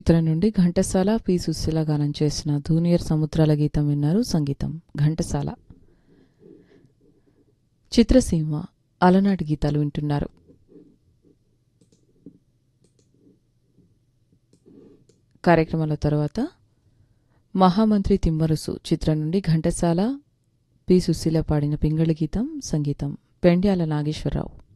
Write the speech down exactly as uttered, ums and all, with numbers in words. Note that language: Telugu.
చిత్రం నుండి ఘంటసాల పి సుశీల గానం చేసిన జూనియర్ సముద్రాల గీతం విన్నారు. సంగీతం ఘంటసాల. చిత్రసీమ అలనాటి గీతాలు వింటున్నారు. కార్యక్రమాల తర్వాత మహామంత్రి తిమ్మరుసు చిత్రం నుండి ఘంటసాల పి సుశీల పాడిన పింగళి గీతం. సంగీతం పెండ్యాల నాగేశ్వరరావు.